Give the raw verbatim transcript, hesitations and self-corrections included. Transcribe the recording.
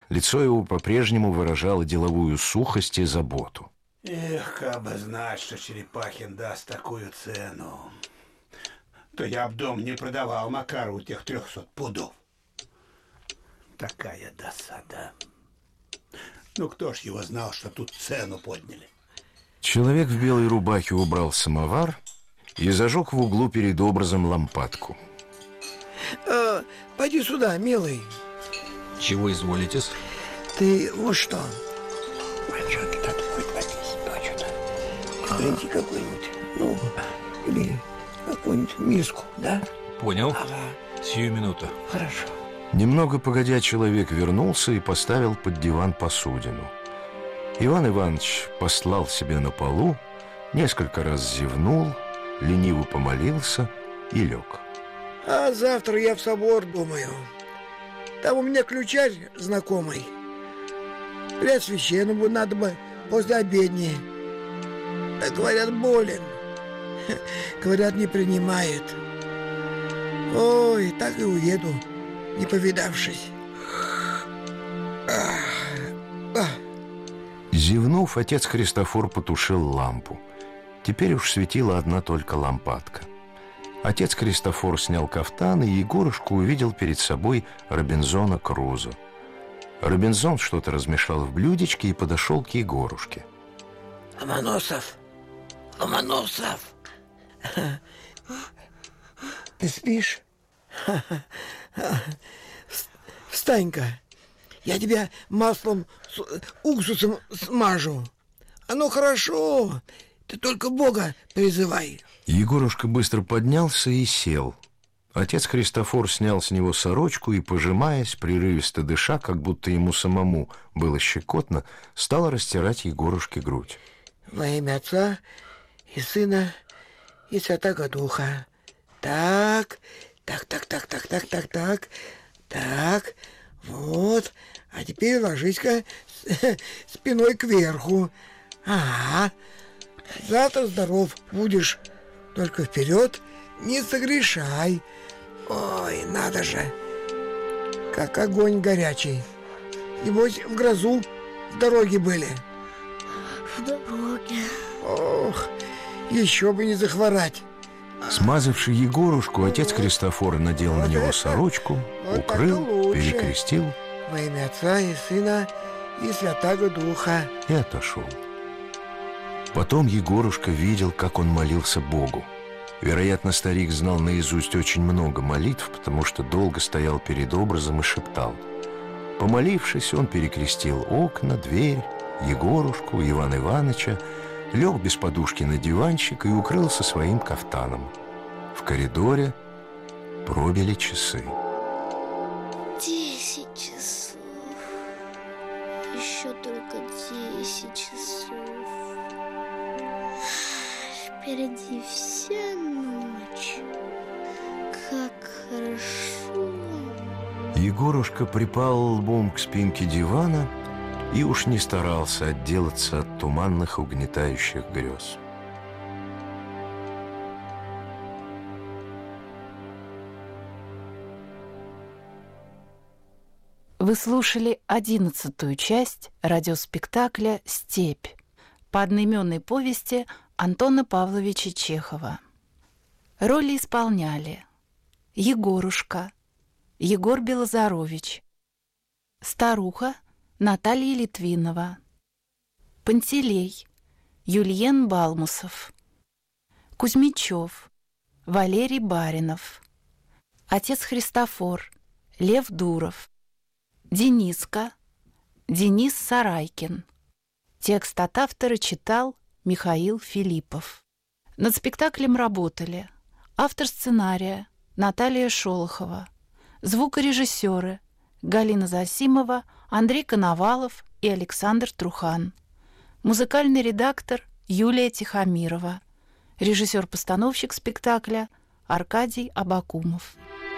лицо его по-прежнему выражало деловую сухость и заботу. Эх, как бы знать, что Черепахин даст такую цену, то я б дом не продавал Макару тех трехсот пудов. Такая досада. Ну, кто ж его знал, что тут цену подняли? Человек в белой рубахе убрал самовар и зажег в углу перед образом лампадку. А, пойди сюда, милый. Чего изволитесь? Ты вот что. Мальчонки, тут хоть попись, дочь-то. Принеси какую-нибудь, ну, или какую-нибудь миску, да? Понял. Ага. Сию минуту. Хорошо. Немного погодя, человек вернулся и поставил под диван посудину. Иван Иванович послал себе на полу, несколько раз зевнул, лениво помолился и лег. А завтра я в собор думаю. Там у меня ключарь знакомый. Преосвященному надо бы после обедни. Да, говорят, болен. Говорят, не принимает. Ой, так и уеду, не повидавшись. Зевнув, отец Христофор потушил лампу. Теперь уж светила одна только лампадка. Отец Христофор снял кафтан, и Егорушка увидел перед собой Робинзона Крузо. Робинзон что-то размешал в блюдечке и подошел к Егорушке. Ломоносов! Ломоносов! Ты спишь? Встань-ка! Я тебя маслом с уксусом смажу. Оно хорошо. Ты только Бога призывай. Егорушка быстро поднялся и сел. Отец Христофор снял с него сорочку и, пожимаясь, прерывисто дыша, как будто ему самому было щекотно, стал растирать Егорушке грудь. Во имя Отца и Сына и Святаго Духа. Так, так, так, так, так, так, так, так, так, вот. А теперь ложись-ка спиной кверху. Ага. Завтра здоров будешь. Только вперед не согрешай. Ой, надо же. Как огонь горячий. Небось, в грозу в дороге были. В дороге. Ох, еще бы не захворать. Смазавший Егорушку, отец Христофор надел на него сорочку, Вот укрыл, перекрестил во имя Отца и Сына и Святаго Духа. и отошел. Потом Егорушка видел, как он молился Богу. Вероятно, старик знал наизусть очень много молитв, потому что долго стоял перед образом и шептал. Помолившись, он перекрестил окна, дверь, Егорушку, Ивана Ивановича, лег без подушки на диванчик и укрылся своим кафтаном. В коридоре пробили часы. Десять часов. Еще только десять часов. Впереди вся ночь. Как хорошо. Егорушка припал лбом к спинке дивана и уж не старался отделаться от туманных угнетающих грез. Вы слушали одиннадцатую часть радиоспектакля «Степь» по одноименной повести Антона Павловича Чехова. Роли исполняли Егорушка Егор Белозарович, старуха Наталья Литвинова, Пантелей Юльен Балмусов, Кузьмичев Валерий Баринов, отец Христофор Лев Дуров, Дениска Денис Сарайкин. Текст от автора читал Михаил Филиппов. Над спектаклем работали автор сценария Наталья Шолохова, звукорежиссеры Галина Засимова, Андрей Коновалов и Александр Трухан, музыкальный редактор Юлия Тихомирова, режиссер-постановщик спектакля Аркадий Абакумов.